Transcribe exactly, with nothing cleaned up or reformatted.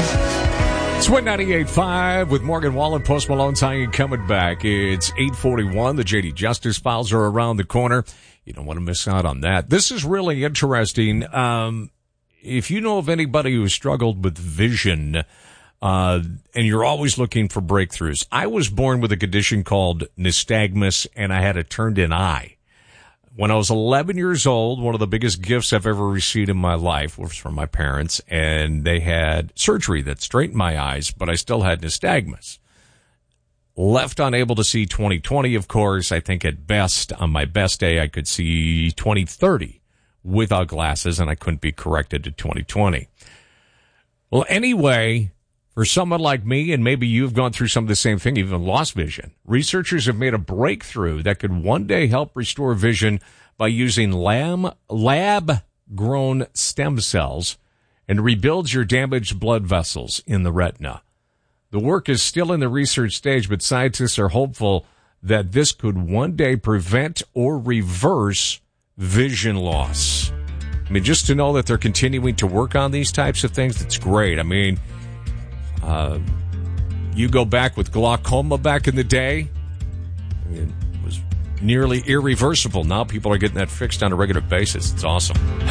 It's one ninety-eight point five with Morgan Wallen, Post Malone's hanging coming back. It's eight forty-one. The J D Justice Files are around the corner. You don't want to miss out on that. This is really interesting. Um, if you know of anybody who has struggled with vision, uh, and you're always looking for breakthroughs. I was born with a condition called nystagmus, and I had a turned-in eye. When I was eleven years old, one of the biggest gifts I've ever received in my life was from my parents, and they had surgery that straightened my eyes, but I still had nystagmus. Left unable to see twenty twenty, of course. I think at best, on my best day, I could see twenty thirty without glasses, and I couldn't be corrected to twenty twenty. Well, anyway, for someone like me, and maybe you've gone through some of the same thing, even lost vision, researchers have made a breakthrough that could one day help restore vision by using lamb, lab-grown stem cells and rebuilds your damaged blood vessels in the retina. The work is still in the research stage, but scientists are hopeful that this could one day prevent or reverse vision loss. I mean, just to know that they're continuing to work on these types of things, that's great. I mean, Uh, you go back with glaucoma back in the day, it was nearly irreversible. Now people are getting that fixed on a regular basis. It's awesome.